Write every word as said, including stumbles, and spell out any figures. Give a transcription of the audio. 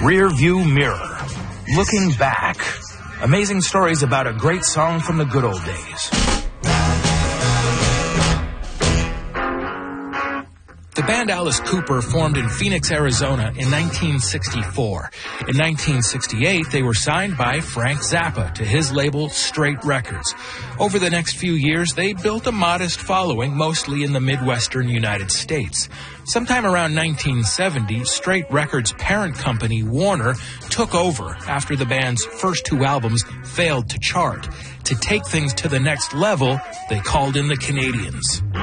Rear View Mirror. Looking back. Amazing stories about a great song from the good old days. The band Alice Cooper formed in Phoenix, Arizona in nineteen sixty-four. In nineteen sixty-eight, they were signed by Frank Zappa to his label Straight Records. Over the next few years, they built a modest following, mostly in the Midwestern United States. Sometime around nineteen seventy, Straight Records' parent company, Warner, took over after the band's first two albums failed to chart. To take things to the next level, they called in the Canadians.